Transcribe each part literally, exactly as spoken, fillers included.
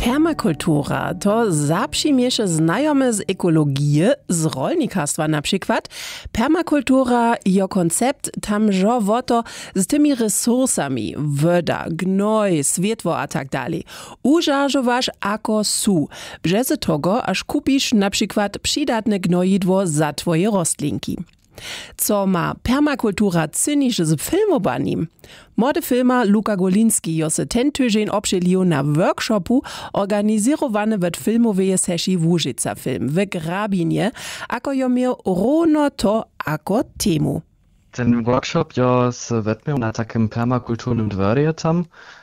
Permakultura to zapřimieše znajome z ekologije, z rolnikarstwa na przykład. Permakultura jo koncept tam žo woto z tymi resursami, woda, gnoj, světło a tak dalej. Užažowaš ako su. Bžeze togo, aż kupisz na przykład przydatne gnojidło za twoje rostlinki. Co ma permakultura cynisze z filmobanim? Młody filma Luka Golinski jo se ten tydzień obšelił na workshopu organizowany w filmowej sesji Łużyca Film w Grabinie, ako jo miał równo to ako temu. Ten workshop jo se wetmiał na takim permakulturnym dworze tam,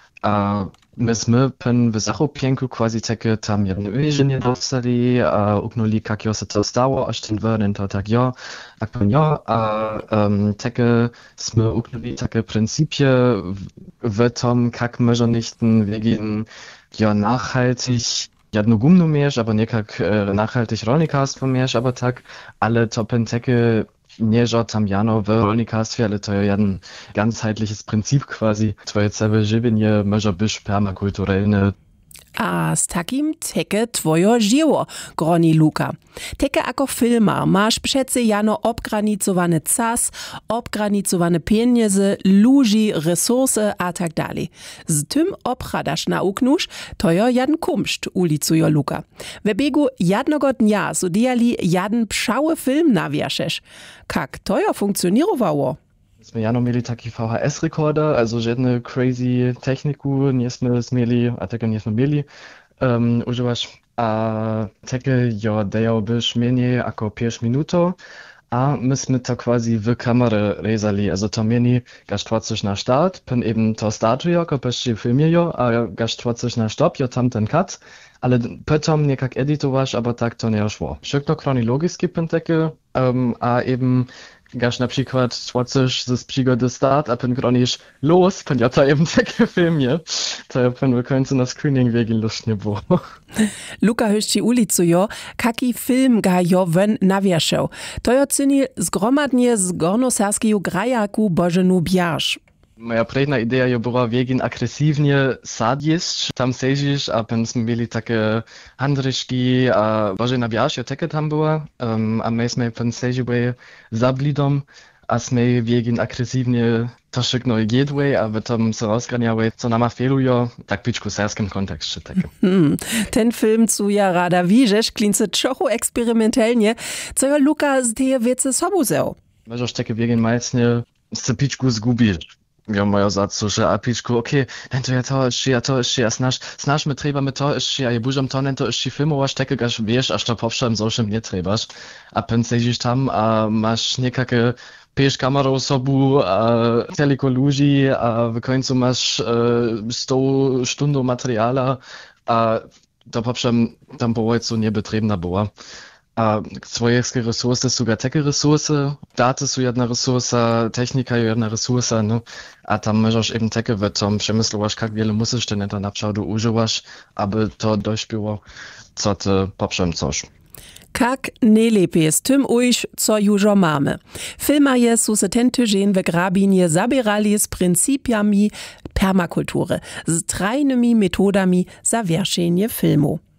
a myśmy pen w Zachopienku quasi takie tam jedno ujeżdżenie dostali, a uknuli, jak jo se to stało, aż ten dworzen to tak jo, jak pen jo, a um, takie sme uknuli takie pryncypie w, w tom, jak może nicht wegen jo nachhaltig jedno gumno miesz, aber nie jak e, nachhaltig rolnikarstwo miesz, aber tak, ale to pen takie nie, że tam jano w rolnikarstwie, ale to jest jeden ganzheitliches Prinzip quasi. Twoje całe żywienie może być permakulturalne. A z takim teke twojo żyło, groni Luka. Teke ako filmar masz przece jano obgranicowane czas, obgranicowane pieniądze, ludzi, resursy a tak dalej. Z tym opradasz nauknusz, to jo jeden kumszt, ulicujo Luka. W biegu jednego dnia studiali jeden pszały film nawieszesz. Kak to jo funkcjonowało? Myśmy jano mieli taki V H S-rekorder, also żadne crazy techniku niesmy mieli, a tego niesmy mieli um, używasz. A takie jo dają byś mniej jako pięć minuto, a myśmy to quasi w kamerę rezali, also to mniej gasz tworzeć na start, pen eben to startujo, jako byś filmie jo, a gasz tworzeć na stop, jo tam ten cut, ale potom niekak editowasz, aber tak to nie szło. Szybko chronologiski pen takie, um, a eben gasz na przykład tworzysz z przygody start, a pen gronisz los, pen ja to eben takie filmie, to ja pen w końcu na screening wegen lusznie było. Luka höšći ulicu jo, kaki film ga jo ven nawieszał. To jo cyni zgromadnie z gornosaskiju grajaku Bożenu Bjarz. Moja predna ideja je była wegen agresywnie sadjeść, tam sežiš, a pen smo mieli takie handryszki, a Bożena Bjarz jo takie tam była, um, a my sme pen sežiły za blidom, a sme wegen agresywnie troszkę no jedły, a tam se rozganiały, co nama felujo, tak piczku serskim kontekście takie. Hmm. Ten film cu ja rada widzisz, klince trochu eksperymentalnie, co jo Luka z tej wiece sobu zeł. Możesz takie wegen majsnie z piczku zgubisz. Ja moja zacu, że a piczku, okej, okay, to ja to jeszcze, a to jeszcze, a znasz, znasz my trzeba my to jeszcze, a je bużam to, to jeszcze filmować, takie gasz wiesz, aż to powszem zowszem nie trzebasz, a pen sedzisz tam, a masz niekakie pięć kamerą sobu, a tylko ludzi, a w końcu masz e, sto sztundu materiala, a to powszem tam było co niebetriebna była. A swojskie resursy są takie resursy, daty są jedna resursa, technika jest jedna resursa, no, a tam możesz eben takie w tym przemysłować, jak wiele musisz ten to naprawdę używać, aby to dośpiło, co ty poprzem coś. Kak najlepiej z tym ujść, co już mamy. Filmaje su se ten tydzień w Grabinie zabierali z pryncypiami permakultury, z trajnymi metodami za wierszenie filmu.